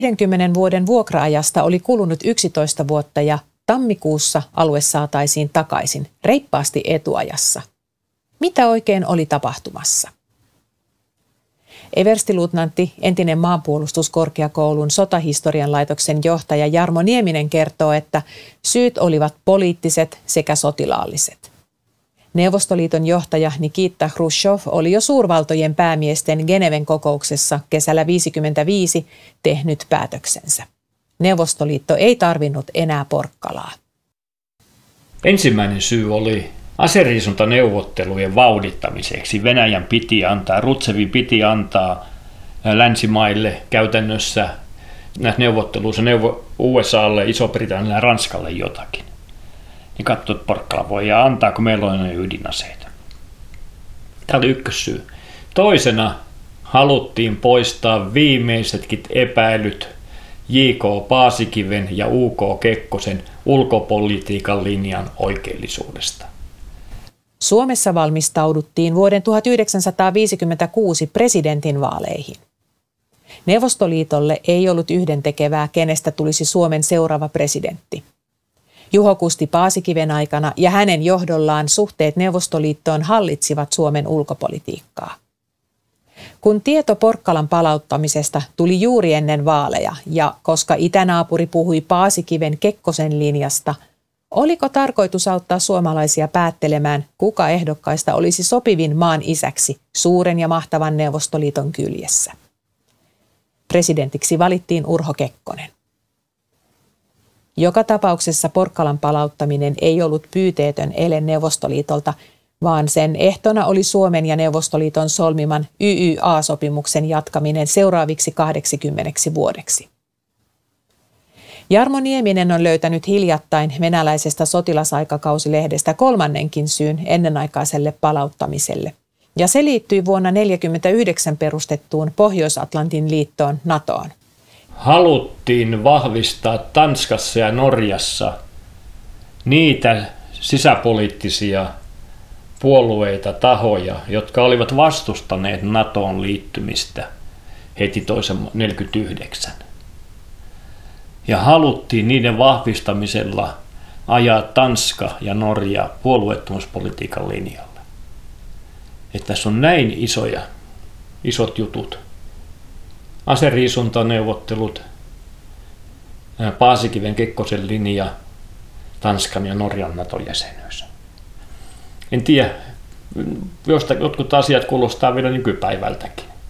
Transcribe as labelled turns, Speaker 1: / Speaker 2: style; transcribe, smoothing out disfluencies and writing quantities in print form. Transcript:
Speaker 1: 20 vuoden vuokraajasta oli kulunut 11 vuotta ja tammikuussa alue saataisiin takaisin reippaasti etuajassa. Mitä oikein oli tapahtumassa? Everstiluutnantti, entinen maanpuolustuskorkeakoulun sotahistorian laitoksen johtaja Jarmo Nieminen kertoo, että syyt olivat poliittiset sekä sotilaalliset. Neuvostoliiton johtaja Nikita Hruštšov oli jo suurvaltojen päämiesten Geneven kokouksessa kesällä 1955 tehnyt päätöksensä. Neuvostoliitto ei tarvinnut enää Porkkalaa.
Speaker 2: Ensimmäinen syy oli aseriisuntaneuvottelujen vauhdittamiseksi. Venäjän piti antaa, Rutsevin piti antaa länsimaille käytännössä näissä neuvotteluissa USAlle, Iso-Britannialle ja Ranskalle jotakin. Niin katsoi, että Porkkala voi antaa, kun meillä on ydinaseita. Tämä oli ykkössyy. Toisena haluttiin poistaa viimeisetkin epäilyt J.K. Paasikiven ja U.K. Kekkosen ulkopolitiikan linjan oikeellisuudesta.
Speaker 1: Suomessa valmistauduttiin vuoden 1956 presidentinvaaleihin. Neuvostoliitolle ei ollut yhdentekevää, kenestä tulisi Suomen seuraava presidentti. Juho Kusti Paasikiven aikana ja hänen johdollaan suhteet Neuvostoliittoon hallitsivat Suomen ulkopolitiikkaa. Kun tieto Porkkalan palauttamisesta tuli juuri ennen vaaleja ja koska itänaapuri puhui Paasikiven Kekkosen linjasta, oliko tarkoitus auttaa suomalaisia päättelemään, kuka ehdokkaista olisi sopivin maan isäksi suuren ja mahtavan Neuvostoliiton kyljessä? Presidentiksi valittiin Urho Kekkonen. Joka tapauksessa Porkkalan palauttaminen ei ollut pyyteetön ele Neuvostoliitolta, vaan sen ehtona oli Suomen ja Neuvostoliiton solmiman YYA-sopimuksen jatkaminen seuraaviksi 80 vuodeksi. Jarmo Nieminen on löytänyt hiljattain venäläisestä sotilasaikakausilehdestä kolmannenkin syyn ennenaikaiselle palauttamiselle, ja se liittyi vuonna 1949 perustettuun Pohjois-Atlantin liittoon NATOon.
Speaker 2: Haluttiin vahvistaa Tanskassa ja Norjassa niitä sisäpoliittisia puolueita, tahoja, jotka olivat vastustaneet NATOon liittymistä heti toisen 1949. Ja haluttiin niiden vahvistamisella ajaa Tanska ja Norja puolueettomuuspolitiikan linjalle. Että tässä on näin isot jutut. Aseriisuntaneuvottelut, Paasikiven Kekkosen linja, Tanskan ja Norjan NATO-jäsenyys. En tiedä, jotkut asiat kuulostaa vielä nykypäivältäkin.